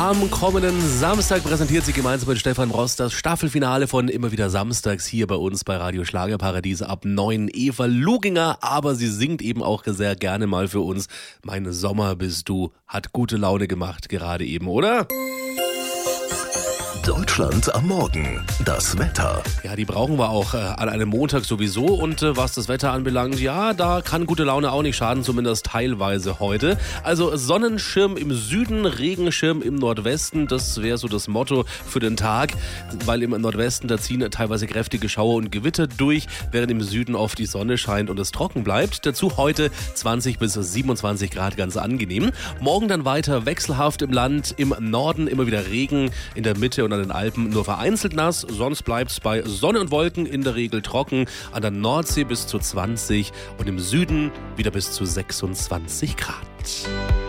Am kommenden Samstag präsentiert sie gemeinsam mit Stefan Rost das Staffelfinale von Immer wieder samstags hier bei uns bei Radio Schlagerparadies ab 9. Eva Luginger, aber sie singt eben auch sehr gerne mal für uns. Mein Sommer bist du, hat gute Laune gemacht gerade eben, oder? Deutschland am Morgen. Das Wetter. Ja, die brauchen wir auch an einem Montag sowieso. Und was das Wetter anbelangt, ja, da kann gute Laune auch nicht schaden, zumindest teilweise heute. Also Sonnenschirm im Süden, Regenschirm im Nordwesten, das wäre so das Motto für den Tag. Weil im Nordwesten, da ziehen teilweise kräftige Schauer und Gewitter durch, während im Süden oft die Sonne scheint und es trocken bleibt. Dazu heute 20 bis 27 Grad, ganz angenehm. Morgen dann weiter wechselhaft im Land, im Norden immer wieder Regen, in der Mitte und an den Alpen nur vereinzelt nass, sonst bleibt es bei Sonne und Wolken in der Regel trocken, an der Nordsee bis zu 20 und im Süden wieder bis zu 26 Grad.